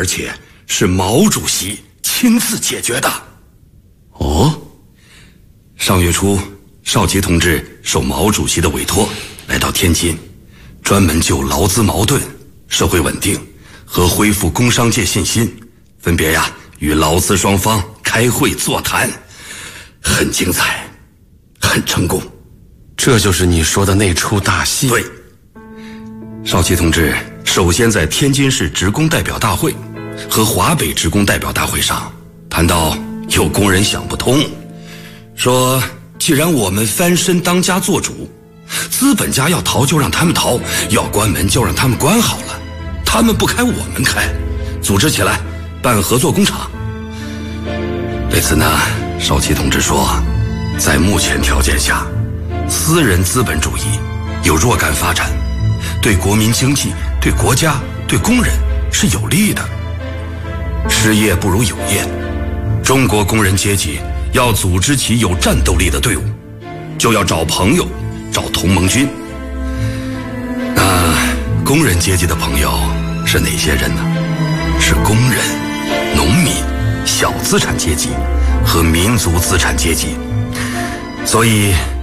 而且是毛主席亲自解决的。 哦， 上月初，少奇同志受毛主席的委托来到天津，专门就劳资矛盾、社会稳定和恢复工商界信心，分别与劳资双方开会座谈，很精彩，很成功。 这就是你说的那出大戏？ 对。少奇同志首先在天津市职工代表大会和华北职工代表大会上谈到，有工人想不通，说既然我们翻身当家做主，资本家要逃就让他们逃，要关门就让他们关好了，他们不开我们开，组织起来办合作工厂。对此呢，少奇同志说，在目前条件下，私人资本主义有若干发展，对国民经济、对国家、对工人是有利的。失业不如有业，中国工人阶级要组织起有战斗力的队伍，就要找朋友，找同盟军。那工人阶级的朋友是哪些人呢？是工人、农民、小资产阶级和民族资产阶级。所以